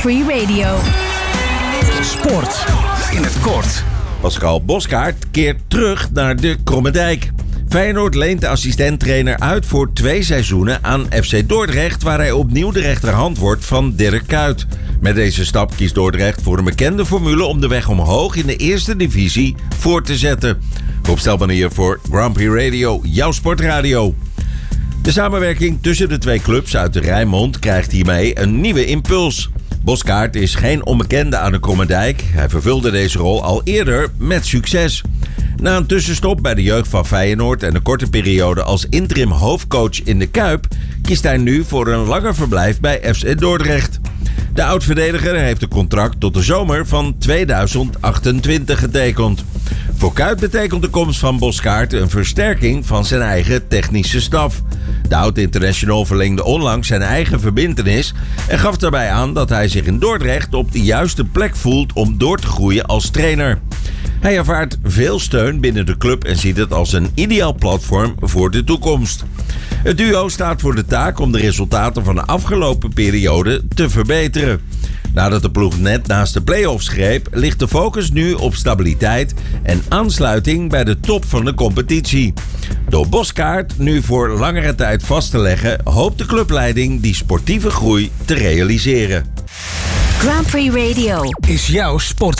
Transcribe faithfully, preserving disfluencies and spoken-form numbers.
Free Radio. Sport in het kort. Pascal Boskaert keert terug naar de Kromme Dijk. Feyenoord leent de assistent-trainer uit voor twee seizoenen aan F C Dordrecht, waar hij opnieuw de rechterhand wordt van Dirk Kuyt. Met deze stap kiest Dordrecht voor een bekende formule om de weg omhoog in de eerste divisie voor te zetten. Rob Stelman hier voor Grand Prix Radio, jouw sportradio. De samenwerking tussen de twee clubs uit de Rijnmond krijgt hiermee een nieuwe impuls. Boskaert is geen onbekende aan de Kromme Dijk. Hij vervulde deze rol al eerder met succes. Na een tussenstop bij de jeugd van Feyenoord en een korte periode als interim hoofdcoach in de Kuip, kiest hij nu voor een langer verblijf bij F C Dordrecht. De oud-verdediger heeft een contract tot de zomer van tweeduizend achtentwintig getekend. Voor Kuyt betekent de komst van Boskaert een versterking van zijn eigen technische staf. De oud-international verlengde onlangs zijn eigen verbintenis en gaf daarbij aan dat hij zich in Dordrecht op de juiste plek voelt om door te groeien als trainer. Hij ervaart veel steun binnen de club en ziet het als een ideaal platform voor de toekomst. Het duo staat voor de taak om de resultaten van de afgelopen periode te verbeteren. Nadat de ploeg net naast de play-offs greep, ligt de focus nu op stabiliteit en aansluiting bij de top van de competitie. Door Boskaert nu voor langere tijd vast te leggen, hoopt de clubleiding die sportieve groei te realiseren. Grand Prix Radio Is jouw sport